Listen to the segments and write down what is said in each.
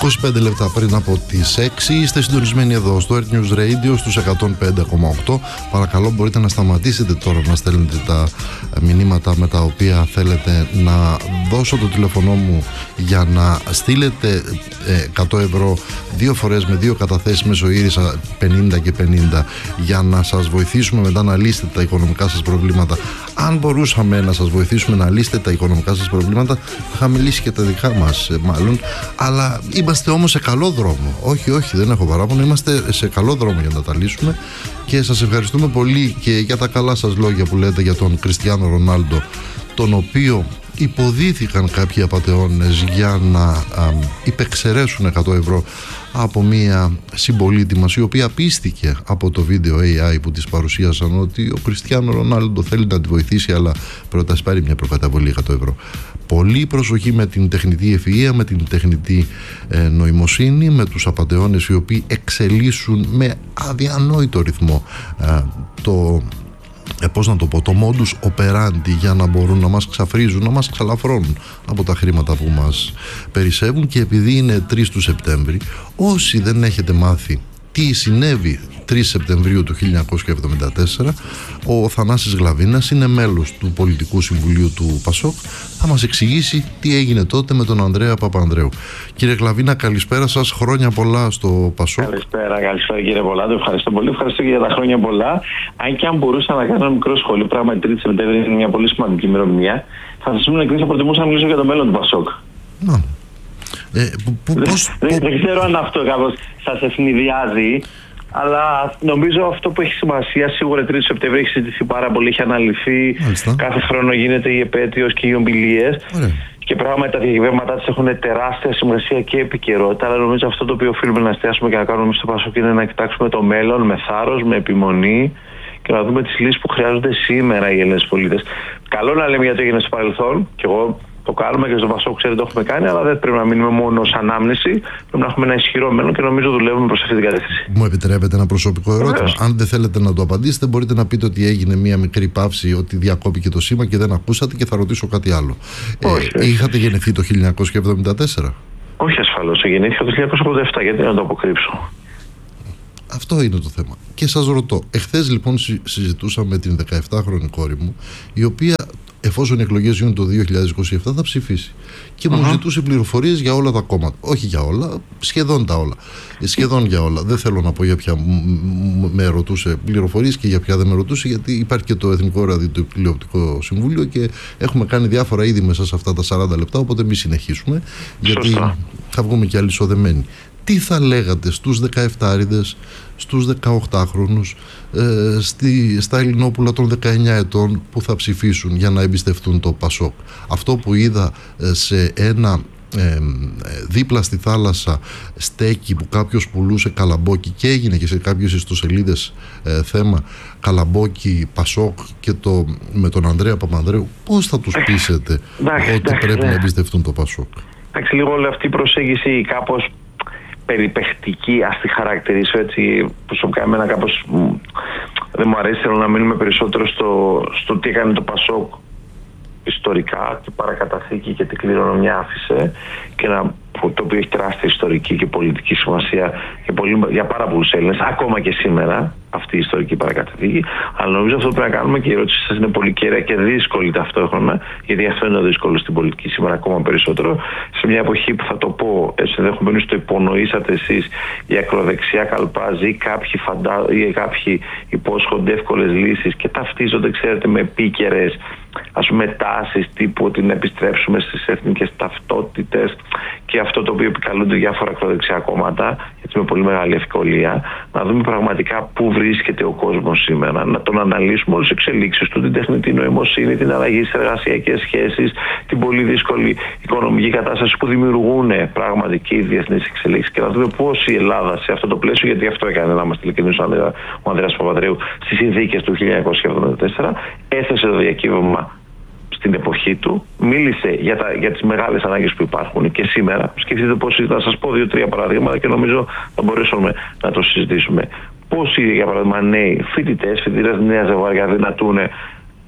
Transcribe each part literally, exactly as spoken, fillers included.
είκοσι πέντε λεπτά πριν από τις έξι είστε συντονισμένοι εδώ στο Earth News Radio στους εκατόν πέντε κόμμα οκτώ. Παρακαλώ, μπορείτε να σταματήσετε τώρα να στέλνετε τα μηνύματα με τα οποία θέλετε να δώσω το τηλέφωνο μου για να στείλετε εκατό ευρώ δύο φορές με δύο καταθέσεις μέσω Iriza πενήντα και πενήντα για να σας βοηθήσουμε μετά να λύσετε τα οικονομικά σας προβλήματα. Αν μπορούσαμε να σας βοηθήσουμε να λύσετε τα οικονομικά σας προβλήματα, θα είχαμε λύσει και τα δικά μας μάλλον, αλλά είμαστε όμως σε καλό δρόμο. Όχι, όχι, δεν έχω παράπονο, είμαστε σε καλό δρόμο για να τα λύσουμε και σας ευχαριστούμε πολύ και για τα καλά σας λόγια που λέτε για τον Κριστιάνο Ρονάλντο, τον οποίο υποδίθηκαν κάποιοι απατεώνες για να α, υπεξαιρέσουν εκατό ευρώ από μια συμπολίτη μας, η οποία πίστηκε από το βίντεο έι άι που της παρουσίασαν ότι ο Κριστιάνο Ρονάλντο θέλει να τη βοηθήσει, αλλά πρώτα πάρει μια προκαταβολή εκατό ευρώ. Πολύ προσοχή με την τεχνητή ευφυΐα, με την τεχνητή ε, νοημοσύνη, με τους απατεώνες οι οποίοι εξελίσσουν με αδιανόητο ρυθμό ε, το Ε, πώς να το πω, το modus operandi για να μπορούν να μας ξαφρίζουν, να μας ξαλαφρώνουν από τα χρήματα που μας περισσεύουν. Και επειδή είναι τρεις του Σεπτέμβρη, όσοι δεν έχετε μάθει τι συνέβη τρεις Σεπτεμβρίου του χίλια εννιακόσια εβδομήντα τέσσερα, ο Θανάσης Γλαβίνας είναι μέλος του Πολιτικού Συμβουλίου του Πασόκ, θα μας εξηγήσει τι έγινε τότε με τον Ανδρέα Παπανδρέου. Κύριε Γλαβίνα, καλησπέρα σας, χρόνια πολλά στο Πασόκ. Καλησπέρα, καλησπέρα κύριε Πολάτο, ευχαριστώ πολύ, ευχαριστώ και για τα χρόνια πολλά. Αν και αν μπορούσα να κάνω ένα μικρό σχόλιο, πράγματι τρίτη Σεπτεμβρίου είναι μια πολύ σημαντική ημερομηνία, θα σας ήμουν εκκλήσεις, θα προτιμούσα να μιλήσω για το μέλλον του Πασόκ. Να. Ε, που, που, δεν, πώς, δεν, πώς... δεν ξέρω αν αυτό κάπως σας ευνηδιάζει, αλλά νομίζω αυτό που έχει σημασία, σίγουρα τρίτη Σεπτεμβρίου έχει συζητηθεί πάρα πολύ, έχει αναλυθεί. Μάλιστα. Κάθε χρόνο γίνεται η επέτειος και οι ομιλίες. Και πράγματι τα διακυβεύματά της έχουν τεράστια σημασία και επικαιρότητα. Αλλά νομίζω αυτό το οποίο οφείλουμε να εστιάσουμε και να κάνουμε εμείς στο Πασόκ είναι να κοιτάξουμε το μέλλον με θάρρος, με επιμονή και να δούμε τις λύσεις που χρειάζονται σήμερα οι Έλληνες πολίτες. Καλό να λέμε γιατί έγινε στο παρελθόν, και εγώ το κάνουμε και στο Πασόκ, ξέρετε, το έχουμε κάνει, αλλά δεν πρέπει να μείνουμε μόνο ως ανάμνηση. Πρέπει να έχουμε ένα ισχυρό μέλλον και νομίζω δουλεύουμε προς αυτή την κατεύθυνση. Μου επιτρέπετε ένα προσωπικό ερώτημα? Βεβαίως. Αν δεν θέλετε να το απαντήσετε, μπορείτε να πείτε ότι έγινε μία μικρή παύση, ότι διακόπηκε το σήμα και δεν ακούσατε, και θα ρωτήσω κάτι άλλο. Όχι, ε, είχατε γεννηθεί το χίλια εννιακόσια εβδομήντα τέσσερα? Όχι ασφαλώς, γεννήθηκα το χίλια εννιακόσια ογδόντα επτά, γιατί να το αποκρύψω. Αυτό είναι το θέμα. Και σας ρωτώ, εχθές λοιπόν συζητούσα με την δεκαεπτάχρονη κόρη μου, η οποία, εφόσον οι εκλογές γίνουν το δύο χιλιάδες είκοσι επτά, θα ψηφίσει. Και uh-huh. μου ζητούσε πληροφορίες για όλα τα κόμματα. Όχι για όλα, σχεδόν τα όλα. Σχεδόν για όλα. Δεν θέλω να πω για ποια με ρωτούσε πληροφορίες και για ποια δεν με ρωτούσε, γιατί υπάρχει και το Εθνικό Ραδιοτηλεοπτικό Συμβούλιο και έχουμε κάνει διάφορα είδη μέσα σε αυτά τα σαράντα λεπτά. Οπότε μην συνεχίσουμε, γιατί Σωστά. θα βγούμε και αλυσοδεμένοι. Τι θα λέγατε στους δεκαεφτάριδες, στους δεκαοκτάχρονους, ε, στη, στα Ελληνόπουλα των δεκαεννιά ετών που θα ψηφίσουν για να εμπιστευτούν το Πασόκ? Αυτό που είδα ε, σε ένα ε, δίπλα στη θάλασσα στέκι που κάποιος πουλούσε καλαμπόκι, και έγινε και σε κάποιες ιστοσελίδες ε, θέμα καλαμπόκι Πασόκ και το, με τον Ανδρέα Παπανδρέου, πώς θα τους πείσετε ότι πρέπει να εμπιστευτούν το Πασόκ? Εντάξει, λίγο όλη αυτή η προσέγγιση κάπως περιπαιχτική, ας τη χαρακτηρίσω έτσι, προσωπικά εμένα κάπως δεν μου αρέσει. Θέλω να μείνουμε περισσότερο στο, στο τι έκανε το Πασόκ ιστορικά, τι παρακαταθήκη και τι κληρονομιά άφησε, και να, το οποίο έχει τεράστια ιστορική και πολιτική σημασία για, πολύ, για πάρα πολλούς Έλληνες, ακόμα και σήμερα αυτή η ιστορική παρακαταθήκη. Αλλά νομίζω αυτό που πρέπει να κάνουμε, και η ερώτηση σας είναι πολύ κέρια και δύσκολη ταυτόχρονα, γιατί αυτό είναι το δύσκολο στην πολιτική σήμερα ακόμα περισσότερο, σε μια εποχή που θα το πω, έτσι ενδεχομένως το υπονοήσατε εσείς, η ακροδεξιά καλπάζει ή κάποιοι, φαντα... ή κάποιοι υπόσχονται εύκολες λύσεις και ταυτίζονται, ξέρετε, με επίκαιρες, ας πούμε, τάσεις τύπου ότι να επιστρέψουμε στις εθνικές ταυτότητες και αυτό το οποίο επικαλούνται διάφορα ακροδεξιά κόμματα, έτσι με πολύ μεγάλη ευκολία. Να δούμε πραγματικά πού βρίσκεται ο κόσμος σήμερα, να τον αναλύσουμε όλες τις εξελίξεις του, την τεχνητή νοημοσύνη, την αλλαγή στις εργασιακές σχέσεις, την πολύ δύσκολη οικονομική κατάσταση που δημιουργούν πραγματική διεθνείς εξελίξεις, και να δούμε πώς η Ελλάδα σε αυτό το πλαίσιο, γιατί αυτό έκανε, να είμαστε ειλικρινείς, ο Ανδρέας Παπανδρέου στις συνθήκες του χίλια εννιακόσια εβδομήντα τέσσερα, έθεσε το διακύβευμα στην εποχή του, μίλησε για, τα, για τις μεγάλες ανάγκες που υπάρχουν και σήμερα. Σκεφτείτε πώς, να σας πω δύο-τρία παραδείγματα και νομίζω θα μπορέσουμε να το συζητήσουμε. Πώς, για παράδειγμα, νέοι φοιτητές, φοιτητές νέα ζευγάρια δυνατούν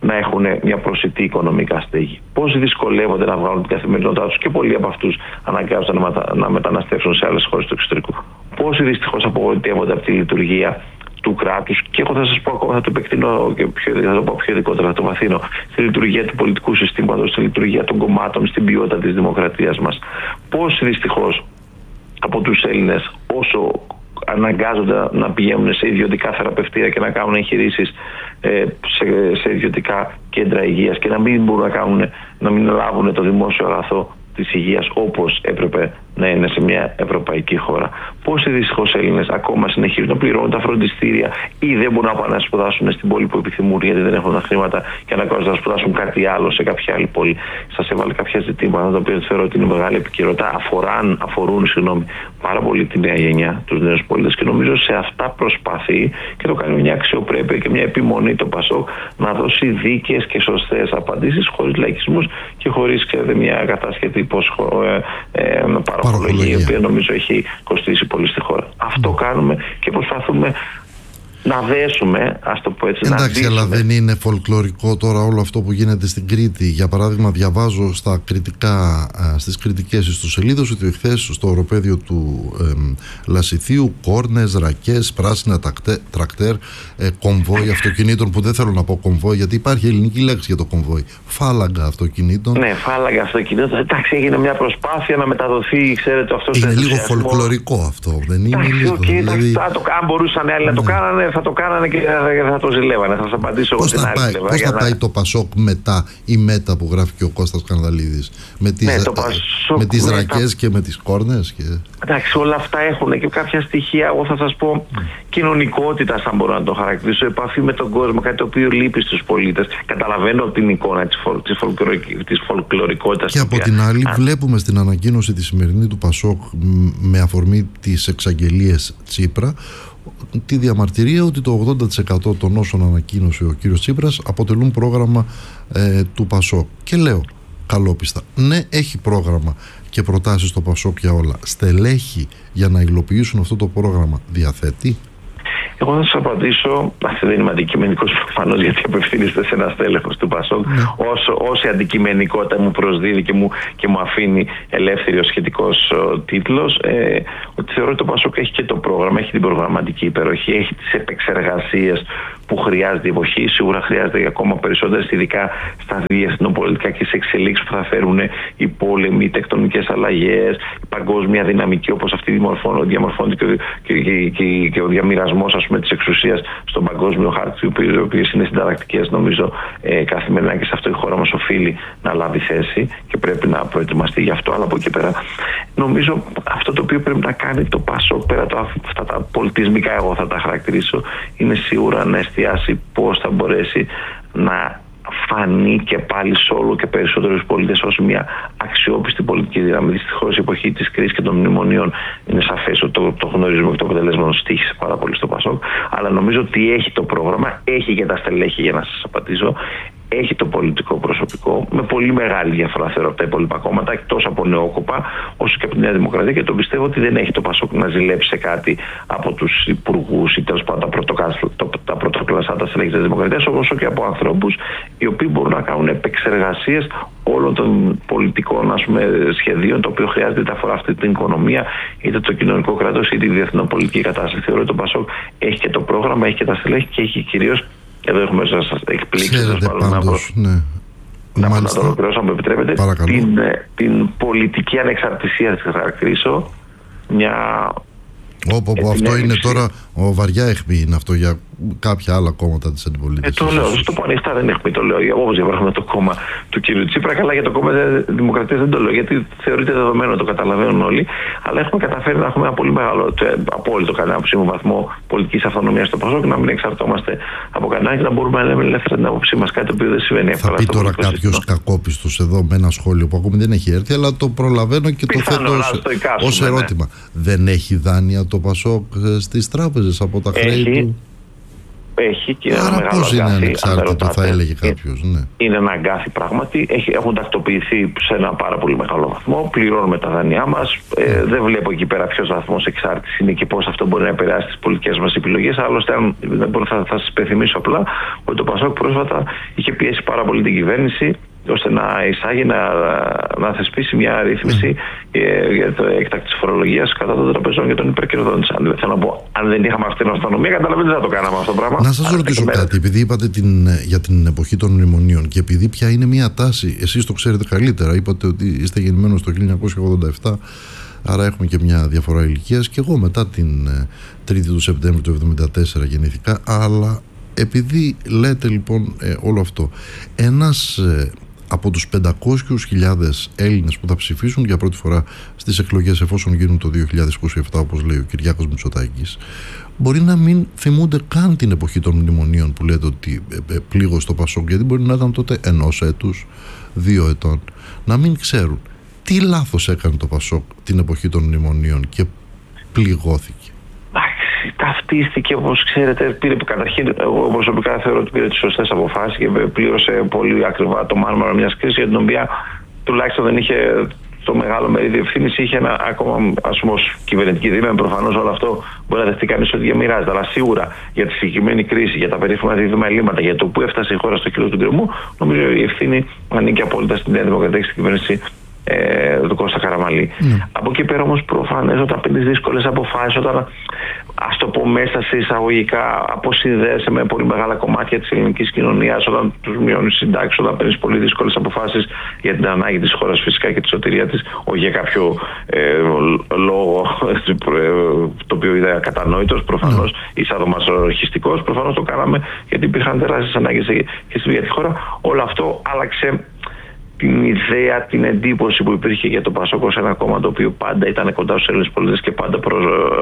να έχουν μια προσιτή οικονομικά στέγη. Πόσοι δυσκολεύονται να βγάλουν την καθημερινότητά τους και πολλοί από αυτούς αναγκάζονται να, μετα... να μεταναστεύσουν σε άλλες χώρες του εξωτερικού. Πόσοι δυστυχώς απογοητεύονται από τη λειτουργία του κράτους, και εγώ θα σας πω ακόμα, θα το επεκτείνω και πιο, θα το πω πιο ειδικότερα, θα το βαθύνω, στη λειτουργία του πολιτικού συστήματος, στη λειτουργία των κομμάτων, στην ποιότητα της δημοκρατίας μας. Πόσοι δυστυχώς από τους Έλληνες, όσο αναγκάζονται να πηγαίνουν σε ιδιωτικά θεραπευτήρια και να κάνουν εγχειρήσεις ε, σε, σε ιδιωτικά κέντρα υγείας και να μην μπορούν να, κάνουν, να μην λάβουν το δημόσιο αγαθό της υγείας όπως έπρεπε να είναι σε μια ευρωπαϊκή χώρα. Πόσοι δυστυχώς Έλληνες ακόμα συνεχίζουν να πληρώνουν τα φροντιστήρια ή δεν μπορούν να πάνε να σπουδάσουν στην πόλη που επιθυμούν γιατί δεν έχουν τα χρήματα και αναγκάζονται να σπουδάσουν κάτι άλλο σε κάποια άλλη πόλη. Σας έβαλε κάποια ζητήματα τα οποία θεωρώ ότι είναι μεγάλη επικαιρότητα, αφοράν, αφορούν συγγνώμη, πάρα πολύ τη νέα γενιά, τους νέους πολίτες, και νομίζω σε αυτά προσπαθεί και το κάνει μια αξιοπρέπεια και μια επιμονή το ΠΑΣΟΚ να δώσει δίκαιες και σωστές απαντήσεις χωρίς λαϊκισμούς και χωρίς μια κατάσχετη υπόσχο, ε, ε, παραπολογία, η οποία νομίζω έχει κοστίσει πολύ στη χώρα. Αυτό κάνουμε και προσπαθούμε να δέσουμε, ας το πω έτσι. Εντάξει, να αλλά δεν είναι φολκλωρικό τώρα όλο αυτό που γίνεται στην Κρήτη? Για παράδειγμα, διαβάζω στα κριτικά, στις κριτικές ιστοσελίδες ότι εχθές στο οροπέδιο του ε, Λασιθίου κόρνες, ρακές, πράσινα τακτέ, τρακτέρ, ε, κομβόι αυτοκινήτων, που δεν θέλω να πω κομβόι γιατί υπάρχει ελληνική λέξη για το κομβόι, φάλαγγα αυτοκινήτων. Ναι, φάλαγγα αυτοκινήτων. Εντάξει, έγινε μια προσπάθεια να μεταδοθεί, ξέρετε, αυτό. Είναι λίγο φολκλωρικό αυτό, δεν είναι? Εντάξει, λίγο, okay, δηλαδή... το, αν μπορούσαν άλλοι ναι. να το κάνανε, θα το κάνανε και θα το ζηλεύανε. Θα σας απαντήσω εγώ την άλλη πλευρά. Πώς θα να... πάει το ΠΑΣΟΚ μετά η μέτα που γράφει και ο Κώστας Κανδαλίδης? Με τις, ναι, Πασόκ, με τις ρακές τα... και με τις κόρνες και... Εντάξει, όλα αυτά έχουν και κάποια στοιχεία, εγώ θα σας πω, mm. κοινωνικότητα, αν μπορώ να το χαρακτηρίσω, επαφή με τον κόσμο, κάτι το οποίο λείπει στους πολίτες. Καταλαβαίνω την εικόνα της, φολ, της, φολκλωρικ, της φολκλωρικότητας. Και από την άλλη, Α. βλέπουμε στην ανακοίνωση τη σημερινή του ΠΑΣΟΚ με αφορμή τις εξαγγελίες Τσίπρα τη διαμαρτυρία ότι το ογδόντα τοις εκατό των όσων ανακοίνωσε ο κύριος Τσίπρας αποτελούν πρόγραμμα ε, του ΠΑΣΟΚ. Και λέω καλόπιστα, ναι, έχει πρόγραμμα και προτάσεις στο ΠΑΣΟΚ για όλα. Στελέχη για να υλοποιήσουν αυτό το πρόγραμμα διαθέτει? Εγώ θα σας απαντήσω, αυτή δεν είμαι αντικειμενικός προφανώς γιατί απευθύνεστε σε ένα στέλεχος του ΠΑΣΟΚ, ναι. όσο, όση αντικειμενικότητα μου προσδίδει και μου, και μου αφήνει ελεύθερη ο σχετικός ο, τίτλος, ε, ότι θεωρώ ότι το ΠΑΣΟΚ έχει και το πρόγραμμα, έχει την προγραμματική υπεροχή, έχει τις επεξεργασίες που χρειάζεται η εποχή, σίγουρα χρειάζεται ακόμα περισσότερες, ειδικά στα διεθνοπολιτικά και σε εξελίξεις που θα φέρουν οι πόλεμοι, οι τεκτονικές αλλαγές, η παγκόσμια δυναμική όπως αυτή διαμορφώνεται και, και, και, και, και ο διαμοιρασμός ας πούμε της εξουσίας στον παγκόσμιο χάρτη, οι οποίες είναι συνταρακτικές νομίζω ε, καθημερινά, και σε αυτό η χώρα μας οφείλει να λάβει θέση και πρέπει να προετοιμαστεί γι' αυτό. Αλλά από εκεί πέρα νομίζω αυτό το οποίο πρέπει να κάνει το ΠΑΣΟΚ, πέρα από αυτά τα πολιτισμικά, εγώ θα τα χαρακτηρίσω, είναι σίγουρα να εστιάσει πώς θα μπορέσει να φανεί και πάλι σε όλο και περισσότερους πολίτες ως μια αξιόπιστη πολιτική δύναμη. Δυστυχώς η εποχή της κρίσης και των μνημονίων είναι σαφές ότι το, το γνωρίζουμε και το αποτελέσμα στοίχησε πάρα πολύ στο ΠΑΣΟΚ. Αλλά νομίζω ότι έχει το πρόγραμμα, έχει και τα στελέχη για να σας απαντήσω, έχει το πολιτικό προσωπικό, με πολύ μεγάλη διαφορά θεωρώ από τα υπόλοιπα κόμματα, εκτός από νεόκοπα, όσο και από τη Νέα Δημοκρατία, και το πιστεύω ότι δεν έχει το ΠΑΣΟΚ να ζηλέψει σε κάτι από τους υπουργούς ή τέλος πάντων τα πρωτοκλασσάτα στελέχη της Δημοκρατίας, όσο και από ανθρώπους οι οποίοι μπορούν να κάνουν επεξεργασίες όλων των πολιτικών ας πούμε, σχεδίων, το οποίο χρειάζεται είτε αφορά αυτή την οικονομία, είτε το κοινωνικό κράτος, είτε τη διεθνοπολιτική κατάσταση. Θεωρώ ότι το ΠΑΣΟΚ έχει και το πρόγραμμα, έχει και τα στελέχη και έχει κυρίως. Εδώ έχουμε να σας εκπλήξει, να, πάντως, ναι. να, να το ολοκληρώσω, αν μου επιτρέπετε, την, την πολιτική ανεξαρτησία της χαρακτηρίσω. Μια Όπου αυτό είναι τώρα ο βαριά αιχμή, είναι αυτό για κάποια άλλα κόμματα της αντιπολίτευσης. Ε, το λέω, στο πω ανοιχτά, δεν αιχμή, το λέω. Όπως για παράδειγμα το κόμμα του κ. Τσίπρα, καλά για το κόμμα της Δημοκρατίας δεν το λέω, γιατί θεωρείται δεδομένο, το καταλαβαίνουν όλοι. Αλλά έχουμε καταφέρει να έχουμε ένα πολύ μεγάλο, απόλυτο κανένα άποψή βαθμό πολιτικής αυτονομίας στο ΠΑΣΟΚ, να μην εξαρτώμαστε από κανένα και να μπορούμε να λέμε ελεύθερα την άποψή μας, κάτι το οποίο δεν συμβαίνει εύκολα. Θα πει τώρα κάποιος κακόπιστος εδώ με ένα σχόλιο που ακόμη δεν έχει έρθει, αλλά το προλαβαίνω και το θέτω ως ερώτημα. Δεν έχει δάνεια το ΠΑΣΟΚ στις τράπεζες από τα χρέη του? έχει και άρα ένα μεγάλο πώς αγκάθι. Είναι ανεξάρτητο, θα έλεγε κάποιος. Ναι. Είναι ένα αγκάθι πράγματι. Έχει, έχουν τακτοποιηθεί σε ένα πάρα πολύ μεγάλο βαθμό. Πληρώνουμε τα δάνειά μας. Ε, δεν βλέπω εκεί πέρα ποιος βαθμός εξάρτησης είναι και πώς αυτό μπορεί να επηρεάσει τις πολιτικές μας επιλογές. Άλλωστε, αν, θα, θα σας υπενθυμίσω απλά ότι το Πασόκ πρόσφατα είχε πιέσει πάρα πολύ την κυβέρνηση ώστε να εισάγει, να, να θεσπίσει μια ρύθμιση mm. για το έκτακτης φορολογίας κατά των τραπεζών και των υπερκερδών. Αν, θέλω να πω, αν δεν είχαμε αυτή την αυτονομία, καταλαβαίνετε, δεν θα το κάναμε αυτό το πράγμα. Να σας ρωτήσω κάτι, επειδή είπατε την, για την εποχή των μνημονίων και επειδή πια είναι μια τάση, εσείς το ξέρετε καλύτερα, είπατε ότι είστε γεννημένος το χίλια εννιακόσια ογδόντα επτά, άρα έχουμε και μια διαφορά ηλικίας, και εγώ μετά την τρίτη του Σεπτέμβρη του εβδομήντα τέσσερα γεννήθηκα, αλλά επειδή λέτε λοιπόν ε, όλο αυτό, ένας ε, από τους πεντακόσιες χιλιάδες Έλληνες που θα ψηφίσουν για πρώτη φορά στις εκλογές, εφόσον γίνουν το δύο χιλιάδες είκοσι επτά, όπως λέει ο Κυριάκος Μητσοτάκης, μπορεί να μην θυμούνται καν την εποχή των μνημονίων που λέτε ότι ε, ε, πλήγωσε στο Πασόκ, γιατί μπορεί να ήταν τότε ενός έτους, δύο ετών, να μην ξέρουν τι λάθος έκανε το Πασόκ την εποχή των μνημονίων και πληγώθηκε. Ταυτίστηκε, όπως ξέρετε, πήρε, καταρχήν εγώ προσωπικά θεωρώ ότι πήρε τις σωστές αποφάσεις και πλήρωσε πολύ ακριβά το μάρμαρο μιας κρίσης για την οποία τουλάχιστον δεν είχε το μεγάλο μερίδιο ευθύνης, είχε ένα ακόμα, ας πούμε, ως κυβερνητική δύναμη. Προφανώς όλο αυτό μπορεί να δεχτεί κανείς ότι διαμοιράζεται, αλλά σίγουρα για τη συγκεκριμένη κρίση, για τα περίφημα δίδυμα ελλείμματα, για το που έφτασε η χώρα στο κύριο του γκρεμού, νομίζω η ευθύνη ανήκει απόλυτα στην Νέα Δημοκρατία και στην κυβέρνηση Ε, του Κώστα Καραμανλή. Mm. Από εκεί πέρα όμως προφανές όταν παίρνεις δύσκολες αποφάσεις, όταν, ας το πω μέσα σε εισαγωγικά, αποσυνδέεσαι με πολύ μεγάλα κομμάτια της ελληνικής κοινωνίας, όταν τους μειώνεις συντάξεις, όταν παίρνεις πολύ δύσκολες αποφάσεις για την ανάγκη της χώρας φυσικά και τη σωτηρία της, όχι για κάποιο ε, λόγο το οποίο είδα κατανόητος προφανώς mm. ή σαδομαζοχιστικός, προφανώς το κάναμε γιατί υπήρχαν τεράστιες ανάγκες και για τη χώρα. Όλο αυτό άλλαξε την ιδέα, την εντύπωση που υπήρχε για το Πασόκ ως ένα κόμμα το οποίο πάντα ήταν κοντά στους Έλληνες πολίτες και πάντα προ,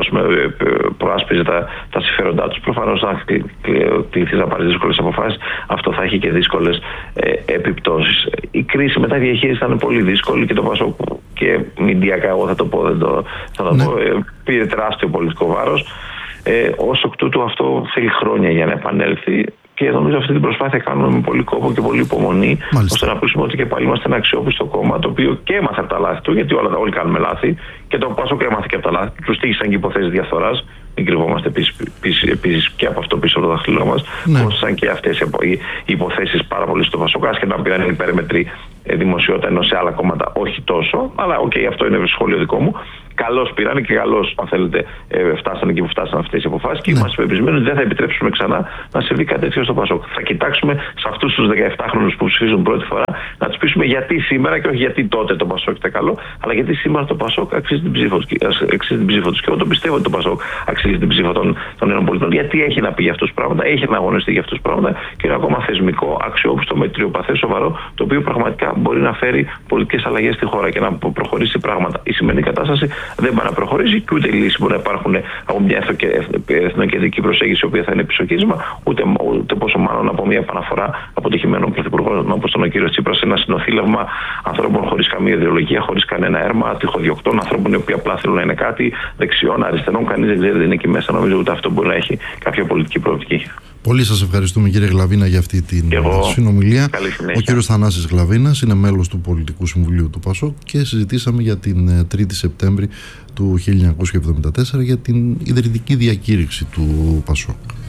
προάσπιζε τα, τα συμφέροντά τους. Προφανώς, αν κληθείς να πάρεις δύσκολες αποφάσεις, αυτό θα έχει και δύσκολες ε, επιπτώσεις. Η κρίση μετά διαχείριση ήταν πολύ δύσκολη και το Πασόκ, και μηντιακά, εγώ θα το πω, δεν το, θα το ναι. πω ε, πήρε τεράστιο πολιτικό βάρος. Ε, ως εκ τούτου αυτό θέλει χρόνια για να επανέλθει. Και νομίζω αυτή την προσπάθεια κάνουμε με πολύ κόπο και πολύ υπομονή, Μάλιστα. ώστε να πείσουμε ότι και πάλι είμαστε ένα αξιόπιστο κόμμα, το οποίο και έμαθε από τα λάθη του, γιατί όλα, όλοι κάνουμε λάθη, και το Πασόκ έμαθε και από τα λάθη του. Του τύχησαν και υποθέσεις διαφθοράς. Μην κρυβόμαστε επίσης και από αυτό πίσω από το δάχτυλό μας. Κόστησαν και αυτές οι υποθέσεις πάρα πολύ στο Πασόκ, άσχετα να πήραν υπέρμετρη δημοσιότητα, ενώ σε άλλα κόμματα όχι τόσο. Αλλά οκ, okay, αυτό είναι σχόλιο δικό μου. Καλώς πήραν και καλώς, αν θέλετε, φτάσαν εκεί που φτάσαν αυτές οι αποφάσεις και ναι. είμαστε πεπισμένοι ότι δεν θα επιτρέψουμε ξανά να συμβεί κάτι τέτοιο στο Πασόκ. Θα κοιτάξουμε σε αυτούς τους δεκαεπτάχρονους που ψηφίζουν πρώτη φορά να τους πείσουμε γιατί σήμερα και όχι γιατί τότε το Πασόκ ήταν καλό, αλλά γιατί σήμερα το Πασόκ αξίζει την ψήφο τους. Και εγώ το πιστεύω ότι το Πασόκ αξίζει την ψήφο των, των Έλληνων πολιτών. Γιατί έχει να πει για αυτούς τους πράγματα, έχει να αγωνιστεί για αυτούς τους πράγματα και είναι ακόμα θεσμικό, αξιόπιστο, μετριοπαθές, σοβαρό, το οποίο πραγματικά μπορεί να φέρει πολιτικές αλλαγές στη χώρα και να προχωρήσει πράγματα. Η σημερινή κατάσταση δεν πάει να προχωρήσει και ούτε λύση μπορεί να υπάρχουν από μια εθνοκεντρική προσέγγιση, η οποία θα είναι πισωγύρισμα, ούτε, ούτε πόσο μάλλον από μια επαναφορά αποτυχημένων πρωθυπουργών όπως τον κύριο Τσίπρα σε ένα συνοθήλευμα ανθρώπων χωρίς καμία ιδεολογία, χωρίς κανένα έρμα, τυχοδιοκτών ανθρώπων οι οποίοι απλά θέλουν να είναι κάτι, δεξιών, αριστερών, κανείς δεν ξέρει, δεν είναι εκεί μέσα. Νομίζω ότι αυτό μπορεί να έχει κάποια πολιτική προοπτική. Πολύ σας ευχαριστούμε, κύριε Γλαβίνα, για αυτή την συνομιλία. Ο κύριος Θανάσης Γλαβίνας είναι μέλος του Πολιτικού Συμβουλίου του Πασόκ και συζητήσαμε για την τρίτη Σεπτέμβρη του χίλια εννιακόσια εβδομήντα τέσσερα για την ιδρυτική διακήρυξη του Πασόκ.